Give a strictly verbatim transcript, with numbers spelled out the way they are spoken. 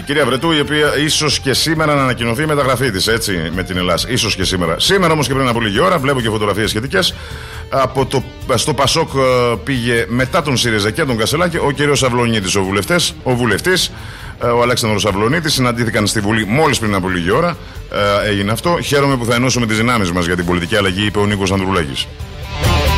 κυρία Βρετού, η οποία ίσως και σήμερα να ανακοινωθεί η μεταγραφή της, έτσι, με την Ελλάδα. Ίσως και σήμερα. Σήμερα όμως και πριν από λίγη ώρα, βλέπω και φωτογραφίες σχετικές. Από το, στο Πασόκ πήγε μετά τον ΣΥΡΙΖΑ και τον Κασελάκη ο κύριος Αυλωνίτης, ο, βουλευτές, ο βουλευτής, ο Αλέξανδρος Αυλωνίτης. Συναντήθηκαν στη Βουλή μόλις πριν από λίγη ώρα. Ε, έγινε αυτό. Χαίρομαι που θα ενώσουμε τις δυνάμεις μας για την πολιτική αλλαγή, είπε ο Νίκος Ανδρουλάκης.